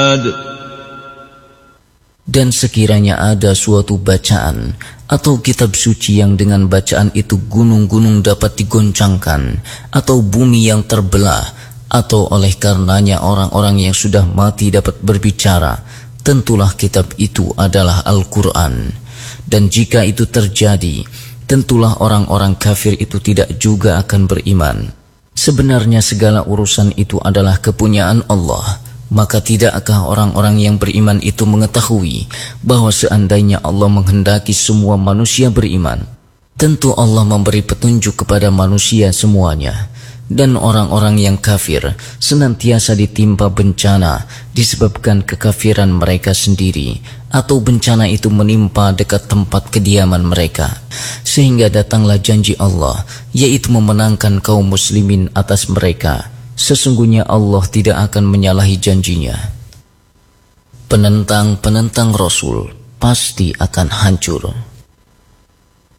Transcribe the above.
Dan sekiranya ada suatu bacaan atau kitab suci yang dengan bacaan itu gunung-gunung dapat digoncangkan, atau bumi yang terbelah, atau oleh karenanya orang-orang yang sudah mati dapat berbicara, tentulah kitab itu adalah Al-Quran. Dan jika itu terjadi, tentulah orang-orang kafir itu tidak juga akan beriman. Sebenarnya segala urusan itu adalah kepunyaan Allah. Maka tidakkah orang-orang yang beriman itu mengetahui bahwa seandainya Allah menghendaki semua manusia beriman, tentu Allah memberi petunjuk kepada manusia semuanya. Dan orang-orang yang kafir senantiasa ditimpa bencana disebabkan kekafiran mereka sendiri, atau bencana itu menimpa dekat tempat kediaman mereka, sehingga datanglah janji Allah, yaitu memenangkan kaum muslimin atas mereka. Sesungguhnya Allah tidak akan menyalahi janjinya. Penentang-penentang Rasul pasti akan hancur.